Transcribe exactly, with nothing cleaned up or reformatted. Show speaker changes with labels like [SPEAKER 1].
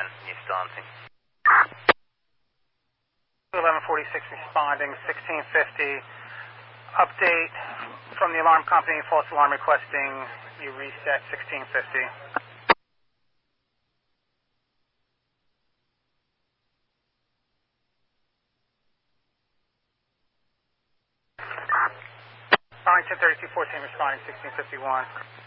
[SPEAKER 1] ten, you starting.
[SPEAKER 2] eleven forty-six responding, sixteen fifty. Update from the alarm company, false alarm requesting you reset sixteen fifty. Arlington thirty-two fourteen responding, sixteen fifty-one.